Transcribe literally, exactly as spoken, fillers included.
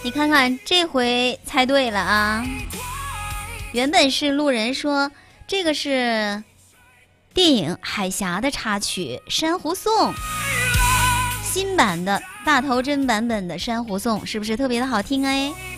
你看看这回猜对了啊！原本是路人说这个是电影《海峡》的插曲《珊瑚颂》，新版的大头针版本的《珊瑚颂》是不是特别的好听哎？